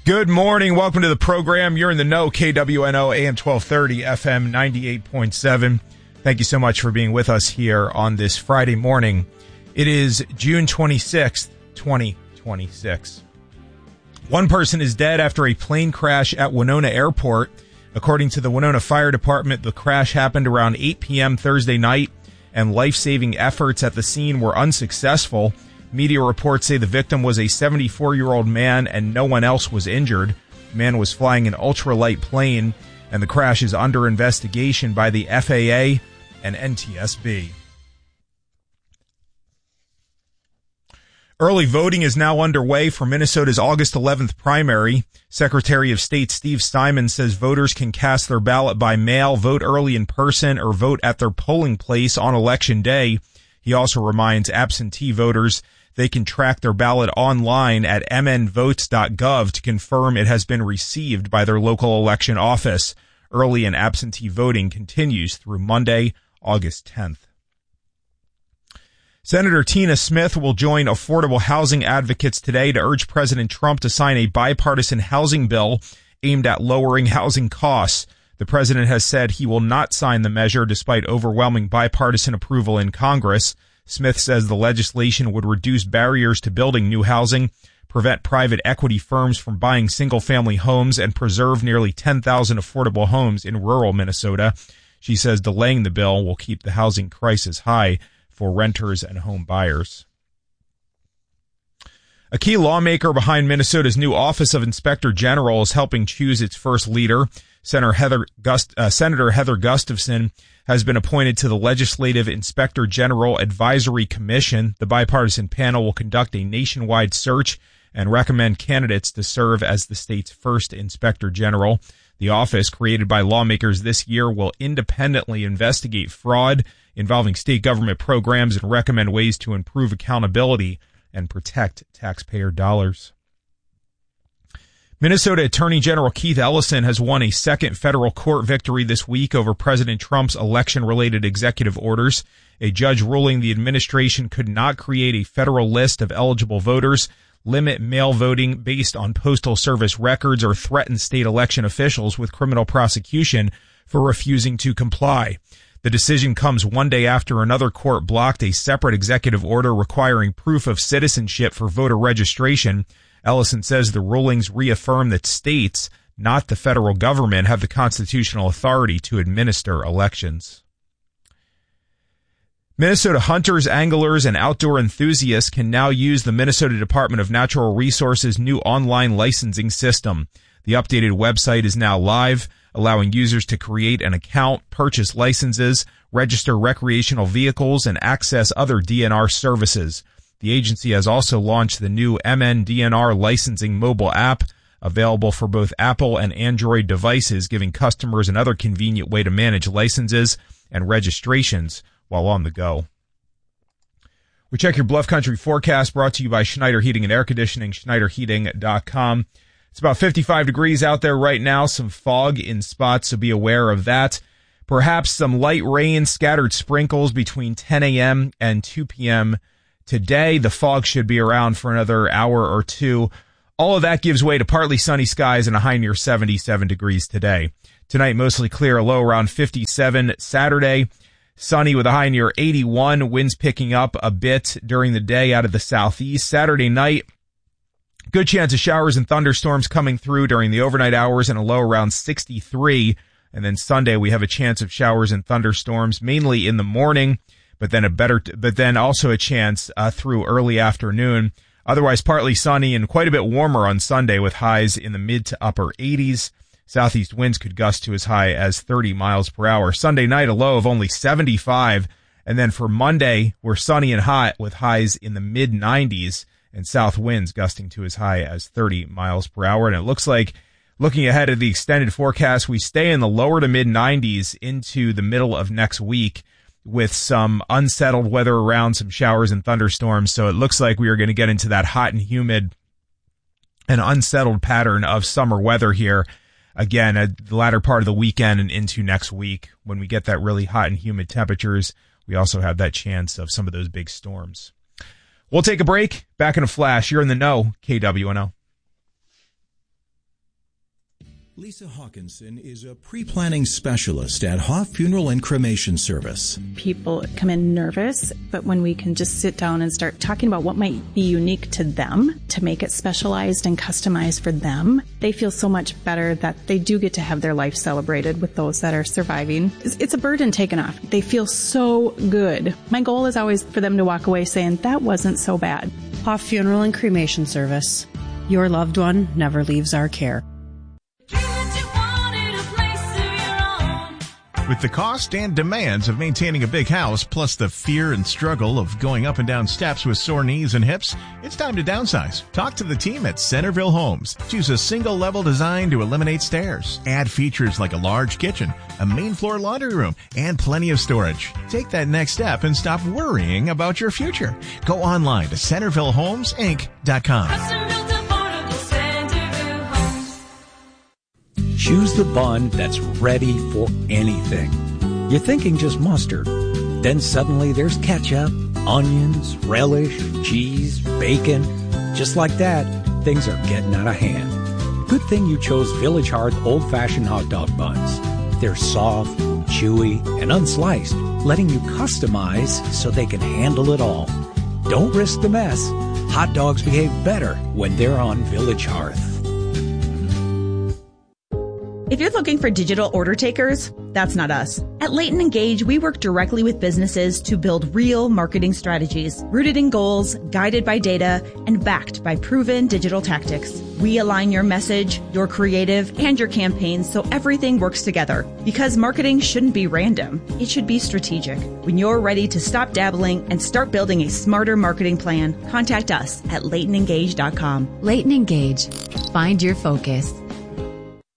Good morning. Welcome to the program. You're in the know. KWNO AM 1230 FM 98.7. Thank you so much for being with us here on this Friday morning. It is June 26th, 2026. One person is dead after a plane crash at Winona Airport. According to the Winona Fire Department, the crash happened around 8 p.m. Thursday night, and life-saving efforts at the scene were unsuccessful. Media reports say the victim was a 74-year-old man and no one else was injured. The man was flying an ultralight plane, and the crash is under investigation by the FAA and NTSB. Early voting is now underway for Minnesota's August 11th primary. Secretary of State Steve Simon says voters can cast their ballot by mail, vote early in person, or vote at their polling place on Election Day. He also reminds absentee voters they can track their ballot online at mnvotes.gov to confirm it has been received by their local election office. Early and absentee voting continues through Monday, August 10th. Senator Tina Smith will join affordable housing advocates today to urge President Trump to sign a bipartisan housing bill aimed at lowering housing costs. The president has said he will not sign the measure despite overwhelming bipartisan approval in Congress. Smith says the legislation would reduce barriers to building new housing, prevent private equity firms from buying single-family homes, and preserve nearly 10,000 affordable homes in rural Minnesota. She says delaying the bill will keep the housing crisis high for renters and home buyers. A key lawmaker behind Minnesota's new Office of Inspector General is helping choose its first leader. Senator Heather Gustafson has been appointed to the Legislative Inspector General Advisory Commission. The bipartisan panel will conduct a nationwide search and recommend candidates to serve as the state's first Inspector General. The office, created by lawmakers this year, will independently investigate fraud involving state government programs and recommend ways to improve accountability and protect taxpayer dollars. Minnesota Attorney General Keith Ellison has won a second federal court victory this week over President Trump's election-related executive orders. A judge ruling the administration could not create a federal list of eligible voters, limit mail voting based on Postal Service records, or threaten state election officials with criminal prosecution for refusing to comply. The decision comes one day after another court blocked a separate executive order requiring proof of citizenship for voter registration. Ellison says the rulings reaffirm that states, not the federal government, have the constitutional authority to administer elections. Minnesota hunters, anglers, and outdoor enthusiasts can now use the Minnesota Department of Natural Resources' new online licensing system. The updated website is now live, allowing users to create an account, purchase licenses, register recreational vehicles, and access other DNR services. The agency has also launched the new MNDNR licensing mobile app, available for both Apple and Android devices, giving customers another convenient way to manage licenses and registrations while on the go. We check your Bluff Country forecast, brought to you by Schneider Heating and Air Conditioning, schneiderheating.com. It's about 55 degrees out there right now, some fog in spots, so be aware of that. Perhaps some light rain, scattered sprinkles between 10 a.m. and 2 p.m. today. The fog should be around for another hour or two. All of that gives way to partly sunny skies and a high near 77 degrees today. Tonight, mostly clear, a low around 57. Saturday, sunny with a high near 81. Winds picking up a bit during the day out of the southeast. Saturday night, good chance of showers and thunderstorms coming through during the overnight hours and a low around 63. And then Sunday, we have a chance of showers and thunderstorms, mainly in the morning, but then also a chance through early afternoon. Otherwise, partly sunny and quite a bit warmer on Sunday with highs in the mid to upper 80s. Southeast winds could gust to as high as 30 miles per hour. Sunday night, a low of only 75. And then for Monday, we're sunny and hot with highs in the mid 90s and south winds gusting to as high as 30 miles per hour. And it looks like, looking ahead at the extended forecast, we stay in the lower to mid 90s into the middle of next week, with some unsettled weather around, some showers and thunderstorms. So it looks like we are going to get into that hot and humid and unsettled pattern of summer weather here again at the latter part of the weekend and into next week. When we get that really hot and humid temperatures, we also have that chance of some of those big storms. We'll take a break. Back in a flash. You're in the know, KWNO. Lisa Hawkinson is a pre-planning specialist at Hoff Funeral and Cremation Service. People come in nervous, but when we can just sit down and start talking about what might be unique to them to make it specialized and customized for them, they feel so much better that they do get to have their life celebrated with those that are surviving. It's a burden taken off. They feel so good. My goal is always for them to walk away saying, that wasn't so bad. Hoff Funeral and Cremation Service. Your loved one never leaves our care. With the cost and demands of maintaining a big house, plus the fear and struggle of going up and down steps with sore knees and hips, it's time to downsize. Talk to the team at Centerville Homes. Choose a single-level design to eliminate stairs. Add features like a large kitchen, a main floor laundry room, and plenty of storage. Take that next step and stop worrying about your future. Go online to CentervilleHomesInc.com. Choose the bun that's ready for anything. You're thinking just mustard. Then suddenly there's ketchup, onions, relish, cheese, bacon. Just like that, things are getting out of hand. Good thing you chose Village Hearth old-fashioned hot dog buns. They're soft, chewy, and unsliced, letting you customize so they can handle it all. Don't risk the mess. Hot dogs behave better when they're on Village Hearth. If you're looking for digital order takers, that's not us. At Leighton Engage, we work directly with businesses to build real marketing strategies, rooted in goals, guided by data, and backed by proven digital tactics. We align your message, your creative, and your campaigns so everything works together. Because marketing shouldn't be random. It should be strategic. When you're ready to stop dabbling and start building a smarter marketing plan, contact us at LeightonEngage.com. Leighton Engage. Find your focus.